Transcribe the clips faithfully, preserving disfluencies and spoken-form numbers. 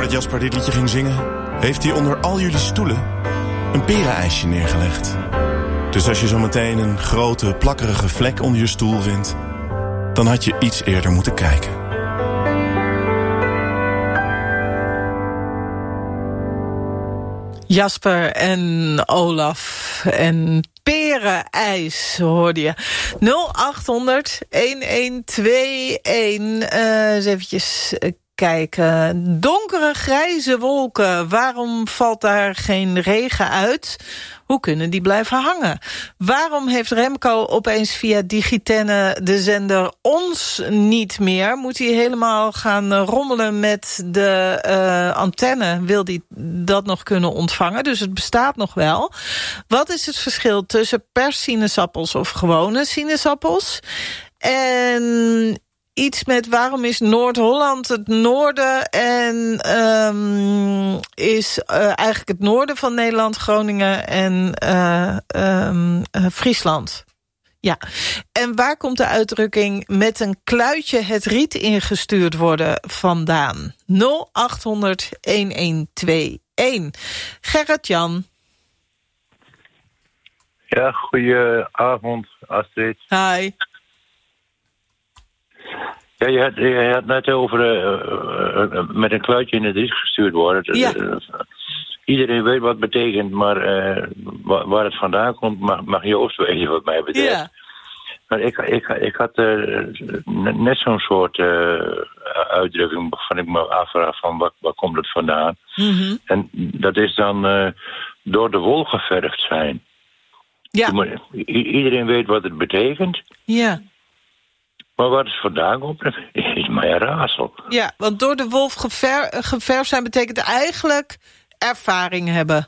voordat Jasper dit liedje ging zingen, heeft hij onder al jullie stoelen een perenijsje neergelegd. Dus als je zo meteen een grote, plakkerige vlek onder je stoel vindt, dan had je iets eerder moeten kijken. Jasper en Olaf en perenijs hoorde je. nul acht honderd, een twee een. Uh, eens eventjes kijken. Donkere grijze wolken. Waarom valt daar geen regen uit? Hoe kunnen die blijven hangen? Waarom heeft Remco opeens via Digitenne de zender Ons niet meer? Moet hij helemaal gaan rommelen met de uh, antenne? Wil hij dat nog kunnen ontvangen? Dus het bestaat nog wel. Wat is het verschil tussen perssinaasappels of gewone sinaasappels? En iets met waarom is Noord-Holland het noorden en um, is uh, eigenlijk het noorden van Nederland, Groningen en uh, um, uh, Friesland. Ja. En waar komt de uitdrukking met een kluitje het riet ingestuurd worden vandaan? nul acht honderd, een twee een. Gerrit-Jan. Ja, goedenavond, Astrid. Hi. Ja, je had, je had net over uh, uh, met een kluitje in het riet gestuurd worden. Ja. Uh, iedereen weet wat het betekent, maar uh, waar, waar het vandaan komt, mag, mag Joost weten wat mij betreft. Ja. Maar ik, ik, ik had uh, net zo'n soort uh, uitdrukking waarvan ik me afvraag van waar, waar komt het vandaan. Mm-hmm. En dat is dan uh, door de wol geverfd zijn. Ja. I- iedereen weet wat het betekent. Ja. Maar waar het vandaan komt, is mij een raadsel. Ja, want door de wolf gever, geverfd zijn betekent eigenlijk ervaring hebben.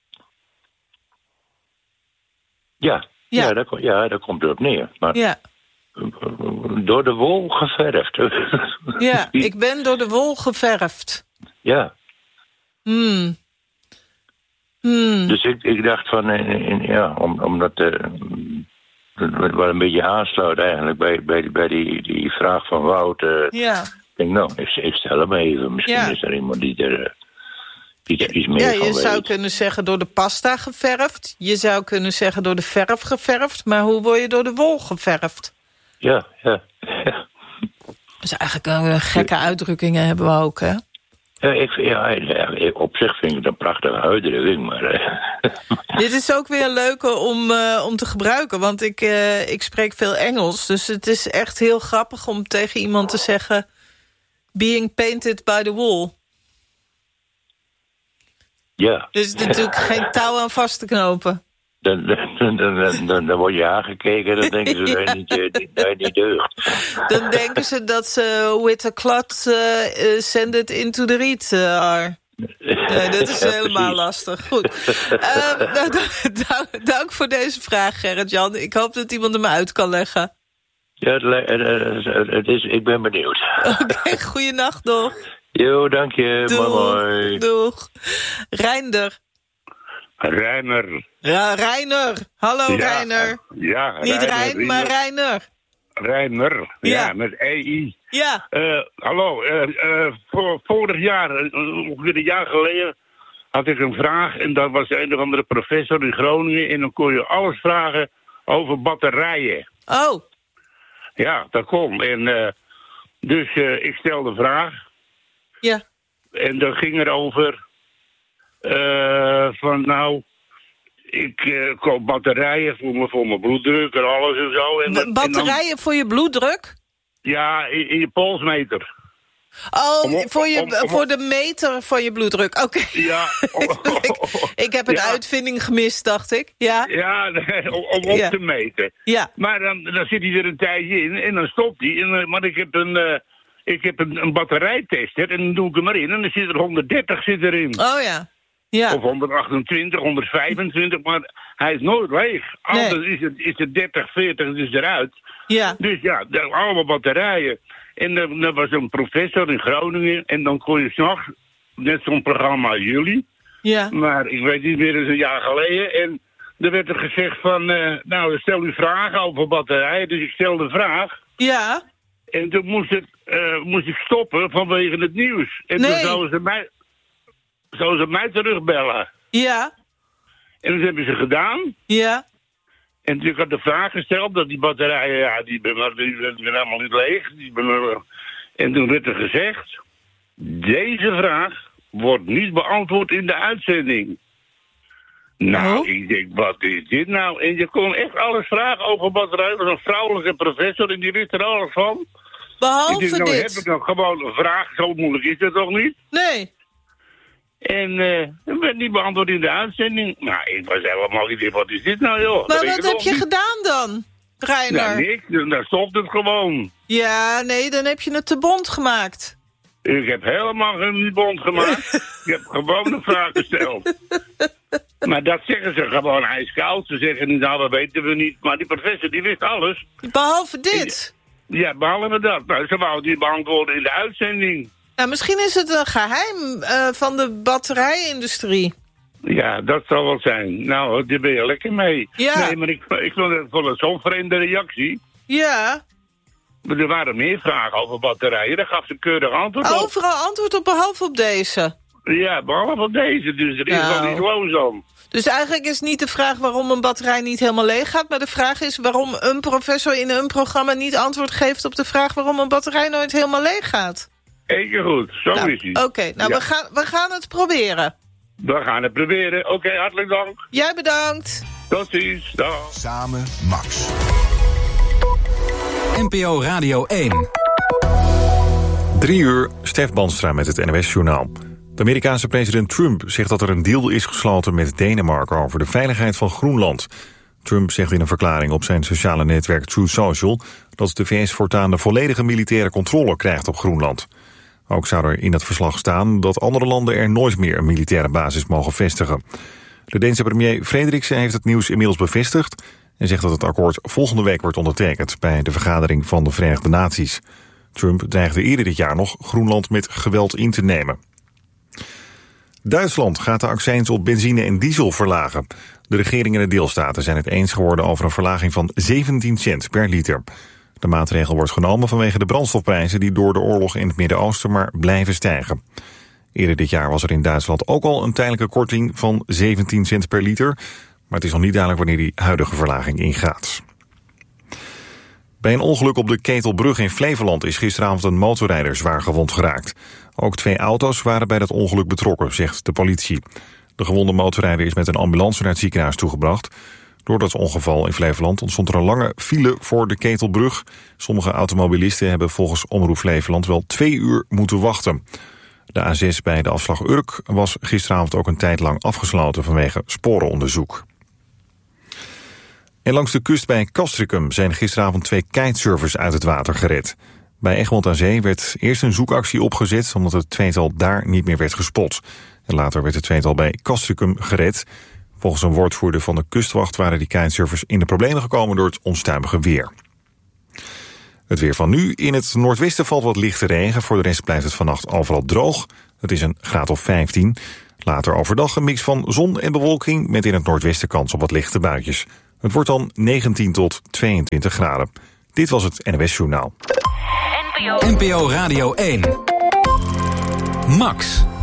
Ja, ja. ja, daar, ja daar komt het op neer. Maar ja. Door de wol geverfd. Ja, ik ben door de wol geverfd. Ja. Hmm. Hmm. Dus ik, ik dacht van, ja, om, omdat... Uh, wat een beetje aansluit eigenlijk bij, bij, bij die, die vraag van Wout. Uh, ja. Ik denk, nou, ik, ik stel hem even. Misschien ja. is er iemand die er uh, iets, iets meer ja, van weet. je zou kunnen zeggen door de pasta geverfd. Je zou kunnen zeggen door de verf geverfd. Maar hoe word je door de wol geverfd? Ja, ja. ja. Dus eigenlijk uh, gekke uitdrukkingen hebben we ook, hè? Ja, ik, ja, op zich vind ik het een prachtige uitdrukking, maar... Uh, Dit is ook weer een leuke om, uh, om te gebruiken, want ik, uh, ik spreek veel Engels. Dus het is echt heel grappig om tegen iemand te zeggen... being painted by the wall. Ja. Dus er is natuurlijk geen touw aan vast te knopen. Dan, dan, dan, dan, dan word je aangekeken en dan denken ze ja. dat je niet, niet, niet deugt. Dan denken ze dat ze with a clot uh, send it into the reed uh, are. Nee, dat is helemaal ja, lastig. Goed. Uh, nou, dank, dank voor deze vraag, Gerrit-Jan. Ik hoop dat iemand hem uit kan leggen. Ja, het, het, het is, ik ben benieuwd. Oké, okay, goeienacht nog. Jo, dank je. Doeg, mooi, mooi. Doeg. Reinder. Reiner. Ja, Reiner. Hallo, ja, Reiner. Ja, Niet Reiner, Rijn, maar Reiner. Reiner, ja, ja met E I. Ja. Uh, hallo, uh, uh, voor, vorig jaar, uh, ongeveer een jaar geleden, had ik een vraag. En dat was een of andere professor in Groningen. En dan kon je alles vragen over batterijen. Oh. Ja, dat kon. En uh, dus uh, ik stelde de vraag. Ja. En dat ging er over... Uh, van nou, ik uh, koop batterijen voor, me, voor mijn bloeddruk en alles en zo. En, batterijen en dan, voor je bloeddruk? Ja, in, in je polsmeter. Oh, om, voor, je, om, om, voor de meter van je bloeddruk, oké. Okay. Ja. ik, ik heb een ja. uitvinding gemist, dacht ik. Ja, ja nee, om, om op ja. te meten. Ja. Maar dan, dan zit hij er een tijdje in en dan stopt hij. En, maar ik heb een... Uh, ik heb een, een batterijtester en dan doe ik hem erin en dan zit er honderddertig zit erin. Oh ja. Ja. Of honderdachtentwintig, honderdvijfentwintig, maar hij is nooit leeg. Anders nee. is, het, is het dertig, veertig dus eruit. Ja. Dus ja, allemaal batterijen. En er, er was een professor in Groningen en dan kon je s'nachts, net zo'n programma jullie. Ja. Maar ik weet niet meer, dat is een jaar geleden. En er werd er gezegd van, uh, nou stel u vragen over batterijen. Dus ik stelde de vraag. Ja. En toen moest, het, uh, moest ik stoppen vanwege het nieuws. En nee. toen zouden ze mij... zou ze mij terugbellen. Ja. En dat hebben ze gedaan. Ja. En toen had de vraag gesteld dat die batterijen, ja, die ben, die ben helemaal niet leeg. Die ben, en toen werd er gezegd, deze vraag wordt niet beantwoord in de uitzending. Nou, oh. Ik denk, wat is dit nou? En je kon echt alles vragen over batterijen. Er was een vrouwelijke professor en die wist er alles van. Behalve ik denk, nou, dit. heb ik dan gewoon een vraag, zo moeilijk is dat toch niet? Nee. En uh, dat werd niet beantwoord in de uitzending. Nou, ik was helemaal niet, wat is dit nou, joh? Maar wat heb je niet gedaan dan, Reiner? Nou, niks, dus daar stopt het gewoon. Ja, nee, dan heb je het te bond gemaakt. Ik heb helemaal geen bond gemaakt. Ik heb gewoon een vraag gesteld. Maar dat zeggen ze gewoon ijskoud. Ze zeggen niet, nou, dat weten we niet. Maar die professor, die wist alles. Behalve dit? En, ja, behalve dat. Nou, ze wou die beantwoorden in de uitzending. Nou, misschien is het een geheim uh, van de batterijindustrie. Ja, dat zal wel zijn. Nou, daar ben je lekker mee. Ja. Nee, maar ik, ik vond het wel zo'n vreemde reactie. Ja. Maar er waren meer vragen over batterijen. Daar gaf ze keurig antwoord op. Overal antwoord op, behalve op deze. Ja, behalve op deze. Dus er is nou. wel iets los om. Dus eigenlijk is niet de vraag waarom een batterij niet helemaal leeg gaat, maar de vraag is waarom een professor in een programma niet antwoord geeft op de vraag waarom een batterij nooit helemaal leeg gaat. Eén keer goed, zo nou, is hij. Oké, okay, nou ja. we, gaan, we gaan het proberen. We gaan het proberen. Oké, okay, hartelijk dank. Jij bedankt. Tot ziens. Dag. Samen Max. N P O Radio één. Drie uur, Stef Banstra met het N O S-journaal. De Amerikaanse president Trump zegt dat er een deal is gesloten met Denemarken over de veiligheid van Groenland. Trump zegt in een verklaring op zijn sociale netwerk Truth Social dat de V S voortaan de volledige militaire controle krijgt op Groenland. Ook zou er in het verslag staan dat andere landen er nooit meer een militaire basis mogen vestigen. De Deense premier Frederiksen heeft het nieuws inmiddels bevestigd en zegt dat het akkoord volgende week wordt ondertekend bij de vergadering van de Verenigde Naties. Trump dreigde eerder dit jaar nog Groenland met geweld in te nemen. Duitsland gaat de accijns op benzine en diesel verlagen. De regering en de deelstaten zijn het eens geworden over een verlaging van zeventien cent per liter. De maatregel wordt genomen vanwege de brandstofprijzen die door de oorlog in het Midden-Oosten maar blijven stijgen. Eerder dit jaar was er in Duitsland ook al een tijdelijke korting van zeventien cent per liter. Maar het is nog niet duidelijk wanneer die huidige verlaging ingaat. Bij een ongeluk op de Ketelbrug in Flevoland is gisteravond een motorrijder zwaar gewond geraakt. Ook twee auto's waren bij dat ongeluk betrokken, zegt de politie. De gewonde motorrijder is met een ambulance naar het ziekenhuis toegebracht. Door dat ongeval in Flevoland ontstond er een lange file voor de Ketelbrug. Sommige automobilisten hebben volgens Omroep Flevoland wel twee uur moeten wachten. De A zes bij de afslag Urk was gisteravond ook een tijd lang afgesloten vanwege sporenonderzoek. En langs de kust bij Castricum zijn gisteravond twee kitesurfers uit het water gered. Bij Egmond aan Zee werd eerst een zoekactie opgezet omdat het tweetal daar niet meer werd gespot. En later werd het tweetal bij Castricum gered. Volgens een woordvoerder van de kustwacht waren die kitesurfers in de problemen gekomen door het onstuimige weer. Het weer van nu. In het noordwesten valt wat lichte regen. Voor de rest blijft het vannacht overal droog. Het is een graad of vijftien. Later overdag een mix van zon en bewolking met in het noordwesten kans op wat lichte buitjes. Het wordt dan negentien tot tweeëntwintig graden. Dit was het N O S Journaal. N P O Radio één. Max.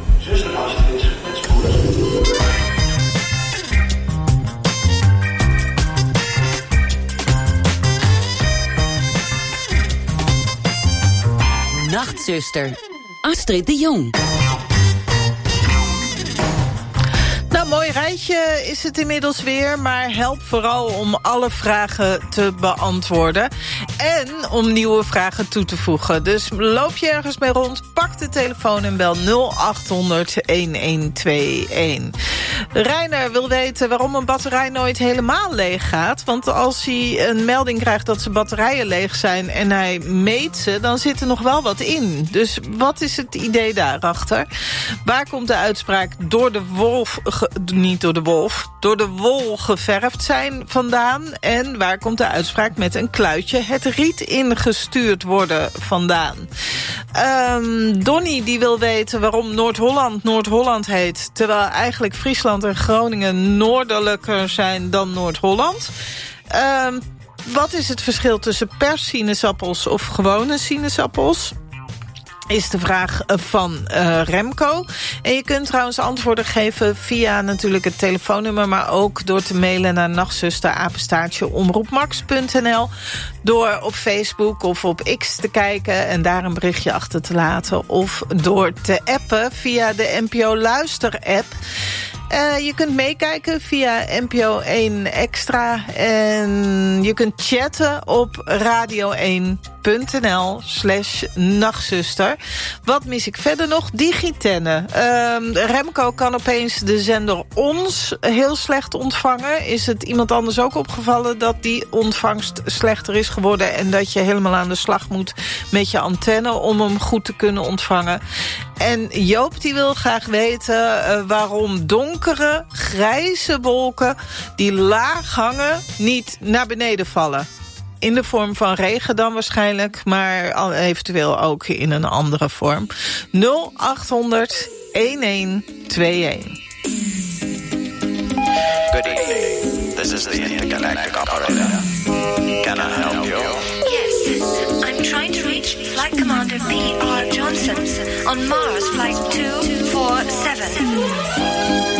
Nachtzuster, Astrid de Jong. Nou, mooi rijtje is het inmiddels weer, maar help vooral om alle vragen te beantwoorden. En om nieuwe vragen toe te voegen. Dus loop je ergens mee rond, pak de telefoon en bel nul acht honderd elfentwintig. Reiner wil weten waarom een batterij nooit helemaal leeg gaat. Want als hij een melding krijgt dat zijn batterijen leeg zijn en hij meet ze, dan zit er nog wel wat in. Dus wat is het idee daarachter? Waar komt de uitspraak door de wolf, ge, niet door de wolf, door de wol geverfd zijn vandaan? En waar komt de uitspraak met een kluitje het riet ingestuurd worden vandaan? Um, Donnie die wil weten waarom Noord-Holland Noord-Holland heet, terwijl eigenlijk Friesland en Groningen noordelijker zijn dan Noord-Holland. Um, wat is het verschil tussen perssinaasappels of gewone sinaasappels? is de vraag van uh, Remco. En je kunt trouwens antwoorden geven via natuurlijk het telefoonnummer, maar ook door te mailen naar nachtzuster apenstaartje omroepmax punt n l, door op Facebook of op X te kijken en daar een berichtje achter te laten, of door te appen via de N P O Luister app. Uh, je kunt meekijken via N P O één Extra. En je kunt chatten op radio één punt n l slash nachtzuster. Wat mis ik verder nog? Digitenne. Uh, Remco kan opeens de zender Ons heel slecht ontvangen. Is het iemand anders ook opgevallen dat die ontvangst slechter is geworden en dat je helemaal aan de slag moet met je antenne om hem goed te kunnen ontvangen? En Joop die wil graag weten uh, waarom donkere, grijze wolken die laag hangen niet naar beneden vallen. In de vorm van regen dan waarschijnlijk, maar eventueel ook in een andere vorm. nul acht honderd elf tweeëntig. Good evening. This is the Intergalactic Operator. Can I help you? Yes, I'm trying to reach Flight Commander P R Johnson on Mars Flight two four seven.